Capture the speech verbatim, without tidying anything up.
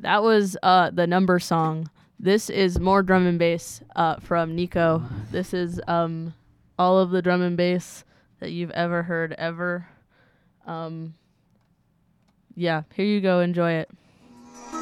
that was uh, the number song. This is more drum and bass uh, from Nico. This is um, all of the drum and bass that you've ever heard ever. Um, yeah, here you go. Enjoy it.